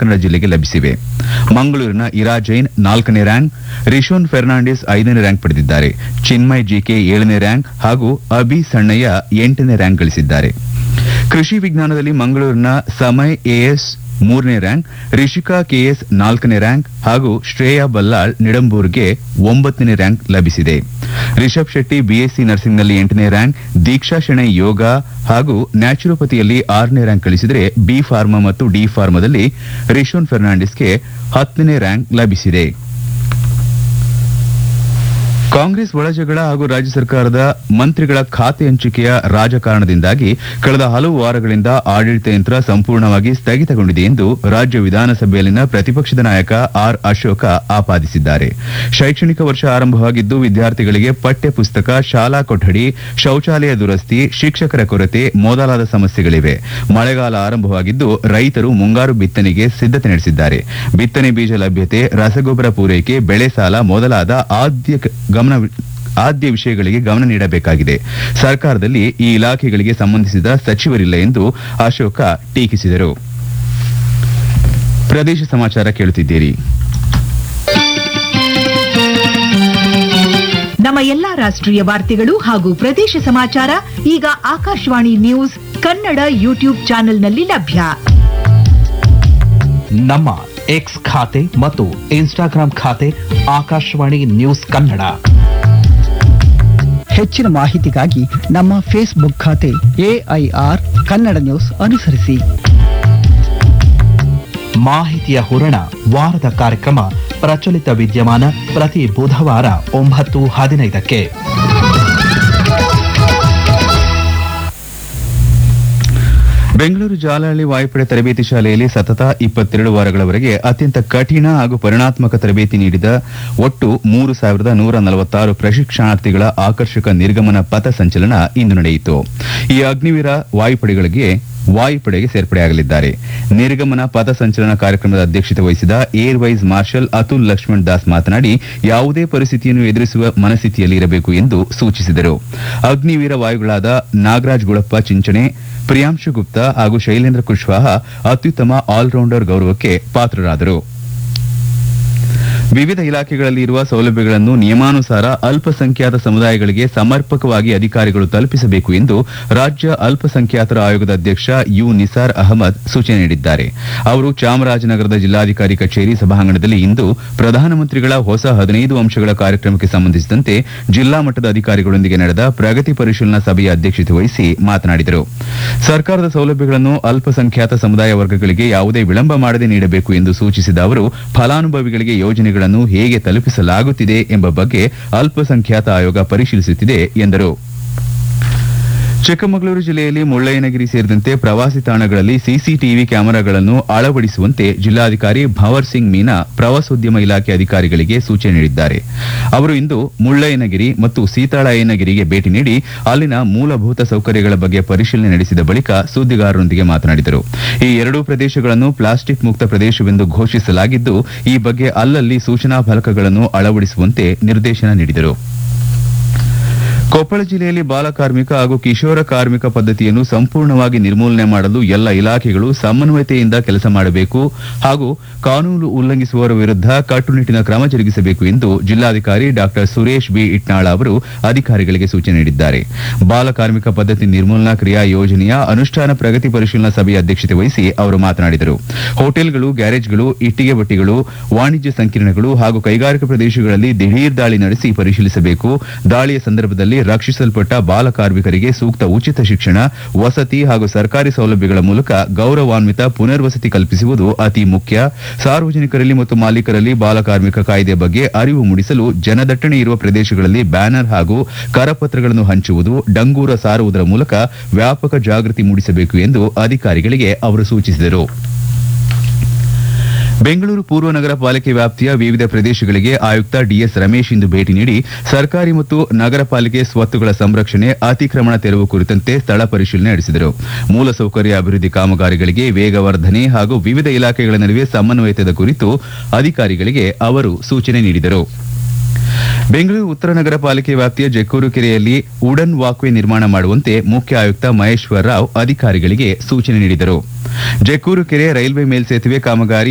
ಕನ್ನಡ ಜಿಲ್ಲೆಗೆ ಲಭಿಸಿವೆ. ಮಂಗಳೂರಿನ ಇರಾ ಜೈನ್ 4ನೇ ರ್ಯಾಂಕ್, ರಿಶೋನ್ ಫೆರ್ನಾಂಡಿಸ್ 5ನೇ ರ್ಯಾಂಕ್ ಪಡೆದಿದ್ದಾರೆ. ಚಿನ್ಮಯ್ ಜಿಕೆ 7ನೇ ರ್ಯಾಂಕ್ ಹಾಗೂ ಅಭಿ ಸಣ್ಣಯ್ಯ 8ನೇ ರ್ಯಾಂಕ್ ಗಳಿಸಿದ್ದಾರೆ. ಕೃಷಿ ವಿಜ್ಞಾನದಲ್ಲಿ ಮಂಗಳೂರಿನ ಸಮಯ್ ಎಎಸ್ 3ನೇ ರ್ಯಾಂಕ್, ರಿಷಿಕಾ ಕೆಎಸ್ 4ನೇ ರ್ಯಾಂಕ್ ಹಾಗೂ ಶ್ರೇಯಾ ಬಲ್ಲಾಳ್ ನಿಡಂಬೂರ್ಗೆ 9ನೇ ರ್ಯಾಂಕ್ ಲಭಿಸಿದೆ. ರಿಷಬ್ ಶೆಟ್ಟಿ ಬಿಎಸ್ಸಿ ನರ್ಸಿಂಗ್ನಲ್ಲಿ 8ನೇ ರ್ಯಾಂಕ್, ದೀಕ್ಷಾ ಶೆಣೈ ಯೋಗ ಹಾಗೂ ನ್ಯಾಚುರೋಪತಿಯಲ್ಲಿ 6ನೇ ರ್ಯಾಂಕ್ ಗಳಿಸಿದರೆ ಬಿ ಫಾರ್ಮಾ ಮತ್ತು ಡಿ ಫಾರ್ಮಾದಲ್ಲಿ ರಿಶೋನ್ ಫೆರ್ನಾಂಡಿಸ್ಗೆ 10ನೇ ರ್ಯಾಂಕ್ ಲಭಿಸಿದೆ. ಕಾಂಗ್ರೆಸ್ ಒಳಜಗಳ ಹಾಗೂ ರಾಜ್ಯ ಸರ್ಕಾರದ ಮಂತ್ರಿಗಳ ಖಾತೆ ಹಂಚಿಕೆಯ ರಾಜಕಾರಣದಿಂದಾಗಿ ಕಳೆದ ಹಲವು ವಾರಗಳಿಂದ ಆಡಳಿತ ಯಂತ್ರ ಸಂಪೂರ್ಣವಾಗಿ ಸ್ಥಗಿತಗೊಂಡಿದೆ ಎಂದು ರಾಜ್ಯ ವಿಧಾನಸಭೆಯಲ್ಲಿನ ಪ್ರತಿಪಕ್ಷದ ನಾಯಕ ಆರ್ ಅಶೋಕ ಆಪಾದಿಸಿದ್ದಾರೆ. ಶೈಕ್ಷಣಿಕ ವರ್ಷ ಆರಂಭವಾಗಿದ್ದು ವಿದ್ಯಾರ್ಥಿಗಳಿಗೆ ಪಠ್ಯ ಪುಸ್ತಕ, ಶಾಲಾ ಕೊಠಡಿ, ಶೌಚಾಲಯ ದುರಸ್ತಿ, ಶಿಕ್ಷಕರ ಕೊರತೆ ಮೊದಲಾದ ಸಮಸ್ಯೆಗಳಿವೆ. ಮಳೆಗಾಲ ಆರಂಭವಾಗಿದ್ದು ರೈತರು ಮುಂಗಾರು ಬಿತ್ತನೆಗೆ ಸಿದ್ದತೆ ನಡೆಸಿದ್ದಾರೆ. ಬಿತ್ತನೆ ಬೀಜ ಲಭ್ಯತೆ, ರಸಗೊಬ್ಬರ ಪೂರೈಕೆ, ಬೆಳೆ ಸಾಲ ಮೊದಲಾದ ಆದ್ಯ ವಿಷಯಗಳಿಗೆ ಗಮನ ನೀಡಬೇಕಾಗಿದೆ. ಸರ್ಕಾರದಲ್ಲಿ ಈ ಇಲಾಖೆಗಳಿಗೆ ಸಂಬಂಧಿಸಿದ ಸಚಿವರಿಲ್ಲ ಎಂದು ಅಶೋಕ ಟೀಕಿಸಿದರು. ಪ್ರದೇಶ ಸಮಾಚಾರ ಕೇಳುತ್ತಿದ್ದೀರಿ. ನಮ್ಮ ಎಲ್ಲಾ ರಾಷ್ಟ್ರೀಯ ವಾರ್ತೆಗಳು ಹಾಗೂ ಪ್ರದೇಶ ಸಮಾಚಾರ ಈಗ ಆಕಾಶವಾಣಿ ನ್ಯೂಸ್ ಕನ್ನಡ ಯೂಟ್ಯೂಬ್ ಚಾನೆಲ್ನಲ್ಲಿ ಲಭ್ಯ. ನಮ್ಮ ಎಕ್ಸ್ ಖಾತೆ ಮತ್ತು ಇನ್ಸ್ಟಾಗ್ರಾಂ ಖಾತೆ ಆಕಾಶವಾಣಿ ನ್ಯೂಸ್ ಕನ್ನಡ. ಹೆಚ್ಚಿನ ಮಾಹಿತಿಗಾಗಿ ನಮ್ಮ ಫೇಸ್ಬುಕ್ ಖಾತೆ AIR ಕನ್ನಡ ನ್ಯೂಸ್ ಅನುಸರಿಸಿ. ಮಾಹಿತಿಯ ಹೂರಣ ವಾರದ ಕಾರ್ಯಕ್ರಮ ಪ್ರಚಲಿತ ವಿದ್ಯಮಾನ ಪ್ರತಿ ಬುಧವಾರ 9:15ಕ್ಕೆ. ಬೆಂಗಳೂರು ಜಾಲಹಳ್ಳಿ ವಾಯುಪಡೆ ತರಬೇತಿ ಶಾಲೆಯಲ್ಲಿ ಸತತ 22 ವಾರಗಳವರೆಗೆ ಅತ್ಯಂತ ಕಠಿಣ ಹಾಗೂ ಪರಿಣಾತ್ಮಕ ತರಬೇತಿ ನೀಡಿದ ಒಟ್ಟು 3,146 ಪ್ರಶಿಕ್ಷಣಾರ್ಥಿಗಳ ಆಕರ್ಷಕ ನಿರ್ಗಮನ ಪಥ ಸಂಚಲನ ಇಂದು ನಡೆಯಿತು. ಈ ಅಗ್ನಿವೀರ ವಾಯುಪಡೆಗೆ ಸೇರ್ಪಡೆಯಾಗಲಿದ್ದಾರೆ. ನಿರ್ಗಮನ ಪಥ ಸಂಚಲನ ಕಾರ್ಯಕ್ರಮದ ಅಧ್ಯಕ್ಷತೆ ವಹಿಸಿದ year wise marshal Atul Lakshman Das ಮಾತನಾಡಿ, ಯಾವುದೇ ಪರಿಸ್ಥಿತಿಯನ್ನು ಎದುರಿಸುವ ಮನಸ್ಥಿತಿಯಲ್ಲಿ ಇರಬೇಕು ಎಂದು ಸೂಚಿಸಿದರು. ಅಗ್ನಿವೀರ ವಾಯುಗಳಾದ ನಾಗರಾಜ್ ಗುಳಪ್ಪ ಚಿಂಚಣೆ, ಪ್ರಿಯಾಂಶು ಗುಪ್ತಾ ಹಾಗೂ ಶೈಲೇಂದ್ರ ಕುಶ್ವಾಹ ಅತ್ಯುತ್ತಮ ಆಲ್ರೌಂಡರ್ ಗೌರವಕ್ಕೆ ಪಾತ್ರರಾದರು. ವಿವಿಧ ಇಲಾಖೆಗಳಲ್ಲಿ ಇರುವ ಸೌಲಭ್ಯಗಳನ್ನು ನಿಯಮಾನುಸಾರ ಅಲ್ಪಸಂಖ್ಯಾತ ಸಮುದಾಯಗಳಿಗೆ ಸಮರ್ಪಕವಾಗಿ ಅಧಿಕಾರಿಗಳು ತಲುಪಿಸಬೇಕು ಎಂದು ರಾಜ್ಯ ಅಲ್ಪಸಂಖ್ಯಾತರ ಆಯೋಗದ ಅಧ್ಯಕ್ಷ ಯು ನಿಸಾರ್ ಅಹಮದ್ ಸೂಚನೆ ನೀಡಿದ್ದಾರೆ. ಅವರು ಚಾಮರಾಜನಗರದ ಜಿಲ್ಲಾಧಿಕಾರಿ ಕಚೇರಿ ಸಭಾಂಗಣದಲ್ಲಿ ಇಂದು ಪ್ರಧಾನಮಂತ್ರಿಗಳ ಹೊಸ 15 ಅಂಶಗಳ ಕಾರ್ಯಕ್ರಮಕ್ಕೆ ಸಂಬಂಧಿಸಿದಂತೆ ಜಿಲ್ಲಾ ಮಟ್ಟದ ಅಧಿಕಾರಿಗಳೊಂದಿಗೆ ನಡೆದ ಪ್ರಗತಿ ಪರಿಶೀಲನಾ ಸಭೆಯ ಅಧ್ಯಕ್ಷತೆ ವಹಿಸಿ ಮಾತನಾಡಿದರು. ಸರ್ಕಾರದ ಸೌಲಭ್ಯಗಳನ್ನು ಅಲ್ಪಸಂಖ್ಯಾತ ಸಮುದಾಯ ವರ್ಗಗಳಿಗೆ ಯಾವುದೇ ವಿಳಂಬ ಮಾಡದೆ ನೀಡಬೇಕು ಎಂದು ಸೂಚಿಸಿದ ಅವರು, ಫಲಾನುಭವಿಗಳಿಗೆ ಯೋಜನೆಗಳನ್ನು ಹೇಗೆ ತಲುಪಿಸಲಾಗುತ್ತಿದೆ ಎಂಬ ಬಗ್ಗೆ ಅಲ್ಪಸಂಖ್ಯಾತ ಆಯೋಗ ಪರಿಶೀಲಿಸುತ್ತಿದೆ ಎಂದರು. ಚಿಕ್ಕಮಗಳೂರು ಜಿಲ್ಲೆಯಲ್ಲಿ ಮುಳ್ಳಯ್ಯನಗಿರಿ ಸೇರಿದಂತೆ ಪ್ರವಾಸಿ ತಾಣಗಳಲ್ಲಿ ಸಿಸಿಟಿವಿ ಕ್ಯಾಮೆರಾಗಳನ್ನು ಅಳವಡಿಸುವಂತೆ ಜಿಲ್ಲಾಧಿಕಾರಿ ಭವರ್ ಸಿಂಗ್ ಮೀನಾ ಪ್ರವಾಸೋದ್ಯಮ ಇಲಾಖೆ ಅಧಿಕಾರಿಗಳಿಗೆ ಸೂಚನೆ ನೀಡಿದ್ದಾರೆ. ಅವರು ಇಂದು ಮುಳ್ಳಯ್ಯನಗಿರಿ ಮತ್ತು ಸೀತಾಳಯ್ಯನಗಿರಿಗೆ ಭೇಟಿ ನೀಡಿ ಅಲ್ಲಿನ ಮೂಲಭೂತ ಸೌಕರ್ಯಗಳ ಬಗ್ಗೆ ಪರಿಶೀಲನೆ ನಡೆಸಿದ ಬಳಿಕ ಸುದ್ದಿಗಾರರೊಂದಿಗೆ ಮಾತನಾಡಿದರು. ಈ ಎರಡೂ ಪ್ರದೇಶಗಳನ್ನು ಪ್ಲಾಸ್ಟಿಕ್ ಮುಕ್ತ ಪ್ರದೇಶವೆಂದು ಘೋಷಿಸಲಾಗಿದ್ದು, ಈ ಬಗ್ಗೆ ಅಲ್ಲಲ್ಲಿ ಸೂಚನಾ ಫಲಕಗಳನ್ನು ಅಳವಡಿಸುವಂತೆ ನಿರ್ದೇಶನ ನೀಡಿದರು. ಕೊಪ್ಪಳ ಜಿಲ್ಲೆಯಲ್ಲಿ ಬಾಲಕಾರ್ಮಿಕ ಹಾಗೂ ಕಿಶೋರ ಕಾರ್ಮಿಕ ಪದ್ಧತಿಯನ್ನು ಸಂಪೂರ್ಣವಾಗಿ ನಿರ್ಮೂಲನೆ ಮಾಡಲು ಎಲ್ಲ ಇಲಾಖೆಗಳು ಸಮನ್ವಯತೆಯಿಂದ ಕೆಲಸ ಮಾಡಬೇಕು ಹಾಗೂ ಕಾನೂನು ಉಲ್ಲಂಘಿಸುವವರ ವಿರುದ್ಧ ಕಟ್ಟುನಿಟ್ಟಿನ ಕ್ರಮ ಜರುಗಿಸಬೇಕು ಎಂದು ಜಿಲ್ಲಾಧಿಕಾರಿ ಡಾ ಸುರೇಶ್ ಬಿ ಇಟ್ನಾಳ ಅವರು ಅಧಿಕಾರಿಗಳಿಗೆ ಸೂಚನೆ ನೀಡಿದ್ದಾರೆ. ಬಾಲಕಾರ್ಮಿಕ ಪದ್ಧತಿ ನಿರ್ಮೂಲನಾ ಕ್ರಿಯಾ ಯೋಜನೆಯ ಅನುಷ್ಠಾನ ಪ್ರಗತಿ ಪರಿಶೀಲನಾ ಸಭೆಯ ಅಧ್ಯಕ್ಷತೆ ವಹಿಸಿ ಅವರು ಮಾತನಾಡಿದರು. ಹೋಟೆಲ್ಗಳು, ಗ್ಯಾರೇಜ್ಗಳು, ಇಟ್ಟಿಗೆ ಭಟ್ಟಿಗಳು, ವಾಣಿಜ್ಯ ಸಂಕೀರ್ಣಗಳು ಹಾಗೂ ಕೈಗಾರಿಕಾ ಪ್ರದೇಶಗಳಲ್ಲಿ ದಿಢೀರ್ ದಾಳಿ ನಡೆಸಿ ಪರಿಶೀಲಿಸಬೇಕು. ದಾಳಿಯ ಸಂದರ್ಭದಲ್ಲಿ ರಕ್ಷಿಸಲ್ಪಟ್ಟ ಬಾಲಕಾರ್ಮಿಕರಿಗೆ ಸೂಕ್ತ ಉಚಿತ ಶಿಕ್ಷಣ, ವಸತಿ ಹಾಗೂ ಸರ್ಕಾರಿ ಸೌಲಭ್ಯಗಳ ಮೂಲಕ ಗೌರವಾನ್ವಿತ ಪುನರ್ವಸತಿ ಕಲ್ಪಿಸುವುದು ಅತಿ ಮುಖ್ಯ. ಸಾರ್ವಜನಿಕರಲ್ಲಿ ಮತ್ತು ಮಾಲೀಕರಲ್ಲಿ ಬಾಲಕಾರ್ಮಿಕ ಕಾಯ್ದೆ ಬಗ್ಗೆ ಅರಿವು ಮೂಡಿಸಲು ಜನದಟ್ಟಣೆ ಇರುವ ಪ್ರದೇಶಗಳಲ್ಲಿ ಬ್ಯಾನರ್ ಹಾಗೂ ಕರಪತ್ರಗಳನ್ನು ಹಂಚುವುದು, ಡಂಗೂರ ಸಾರುವುದರ ಮೂಲಕ ವ್ಯಾಪಕ ಜಾಗೃತಿ ಮೂಡಿಸಬೇಕು ಎಂದು ಅಧಿಕಾರಿಗಳಿಗೆ ಅವರು ಸೂಚಿಸಿದರು. ಬೆಂಗಳೂರು ಪೂರ್ವ ನಗರ ಪಾಲಿಕೆ ವ್ಯಾಪ್ತಿಯ ವಿವಿಧ ಪ್ರದೇಶಗಳಿಗೆ ಆಯುಕ್ತ ಡಿಎಸ್ ರಮೇಶ್ ಇಂದು ಭೇಟಿ ನೀಡಿ ಸರ್ಕಾರಿ ಮತ್ತು ನಗರ ಪಾಲಿಕೆ ಸ್ವತ್ತುಗಳ ಸಂರಕ್ಷಣೆ, ಅತಿಕ್ರಮಣ ತೆರವು ಕುರಿತಂತೆ ಸ್ಥಳ ಪರಿಶೀಲನೆ ನಡೆಸಿದರು. ಮೂಲಸೌಕರ್ಯ ಅಭಿವೃದ್ಧಿ ಕಾಮಗಾರಿಗಳಿಗೆ ವೇಗವರ್ಧನೆ ಹಾಗೂ ವಿವಿಧ ಇಲಾಖೆಗಳ ನಡುವೆ ಸಮನ್ವಯತೆಯ ಕುರಿತು ಅಧಿಕಾರಿಗಳಿಗೆ ಅವರು ಸೂಚನೆ ನೀಡಿದರು. ಬೆಂಗಳೂರು ಉತ್ತರ ನಗರ ಪಾಲಿಕೆ ವ್ಯಾಪ್ತಿಯ ಜಕ್ಕೂರು ಕೆರೆಯಲ್ಲಿ ವುಡನ್ ವಾಕ್ವೇ ನಿರ್ಮಾಣ ಮಾಡುವಂತೆ ಮುಖ್ಯ ಆಯುಕ್ತ ಮಹೇಶ್ವರ ರಾವ್ ಅಧಿಕಾರಿಗಳಿಗೆ ಸೂಚನೆ ನೀಡಿದರು. ಜಕ್ಕೂರು ಕೆರೆ ರೈಲ್ವೆ ಮೇಲ್ಸೇತುವೆ ಕಾಮಗಾರಿ